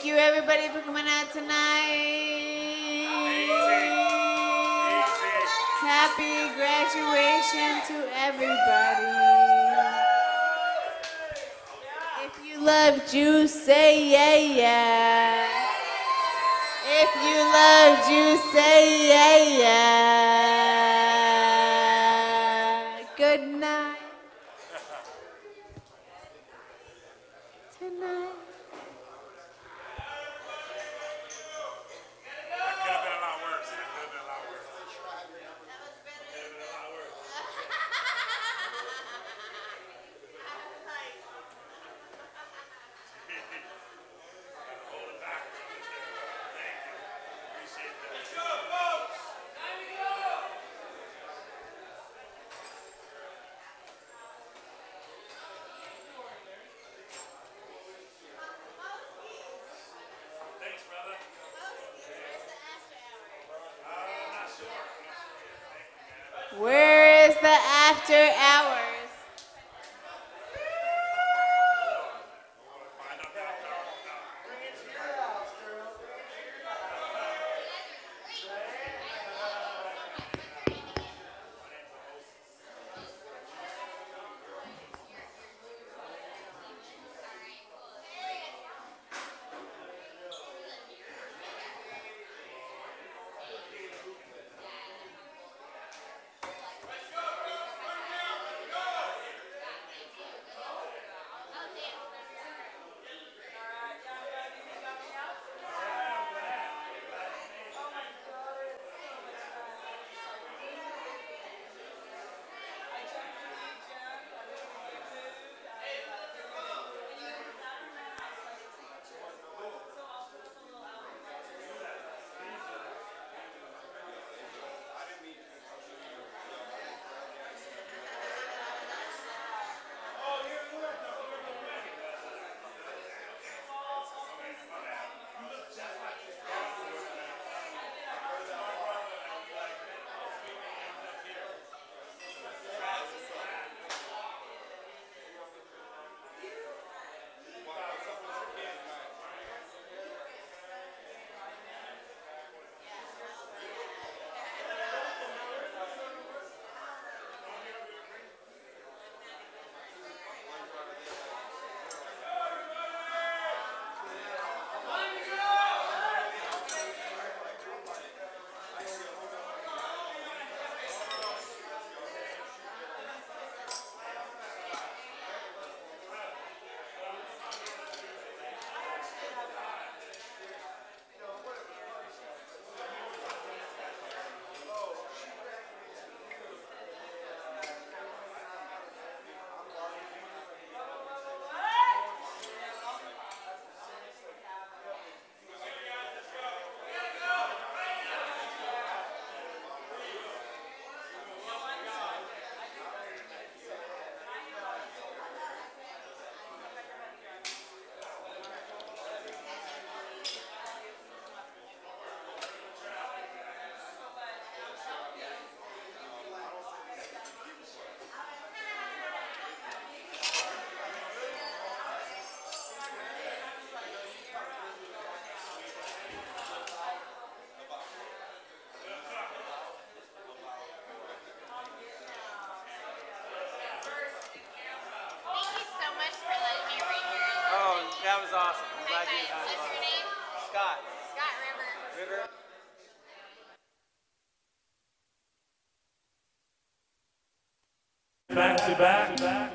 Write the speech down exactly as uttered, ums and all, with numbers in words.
Thank you, everybody, for coming out tonight. Easy. Easy. Happy graduation to everybody. If you love juice, say yeah, yeah. If you love juice, say yeah, yeah. Good night. Tonight. That could have been a lot worse. That could have been a lot worse. That could have been a lot worse. Gotta hold it back. Thank you. Appreciate that. Let's go, folks. Time to go. Thanks, brother. Where is the after hours? That was awesome. I'm glad you had What's fun. your name? Scott. Scott River. River. Back to back.